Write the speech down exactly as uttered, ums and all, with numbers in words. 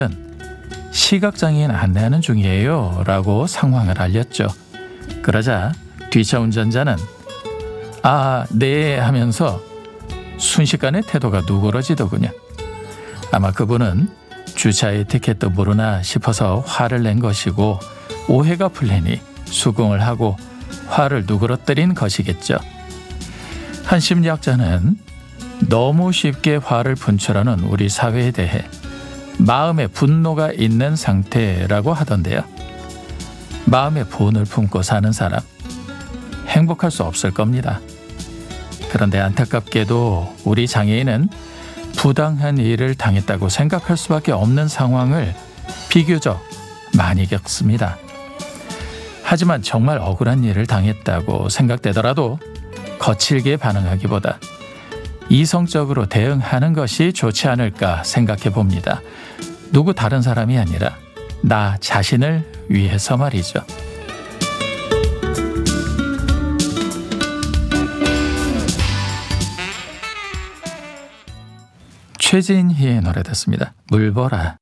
시각장애인 안내하는 중이에요 라고 상황을 알렸죠. 그러자 뒷차 운전자는 아, 네 하면서 순식간에 태도가 누그러지더군요. 아마 그분은 주차 에티켓도 모르나 싶어서 화를 낸 것이고 오해가 풀리니 수긍을 하고 화를 누그러뜨린 것이겠죠. 한 심리학자는 너무 쉽게 화를 분출하는 우리 사회에 대해 마음에 분노가 있는 상태라고 하던데요. 마음에 분을 품고 사는 사람 행복할 수 없을 겁니다. 그런데 안타깝게도 우리 장애인은 부당한 일을 당했다고 생각할 수밖에 없는 상황을 비교적 많이 겪습니다. 하지만 정말 억울한 일을 당했다고 생각되더라도 거칠게 반응하기보다 이성적으로 대응하는 것이 좋지 않을까 생각해 봅니다. 누구 다른 사람이 아니라 나 자신을 위해서 말이죠. 최진희의 노래 듣습니다. 물보라.